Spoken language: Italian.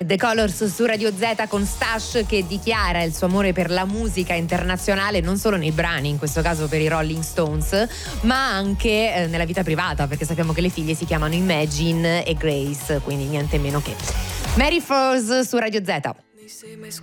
The Colors su Radio Z con Stash che dichiara il suo amore per la musica internazionale non solo nei brani, in questo caso per i Rolling Stones, ma anche nella vita privata, perché sappiamo che le figlie si chiamano Imagine e Grace, quindi niente meno che. Mary Froese su Radio Z. They say my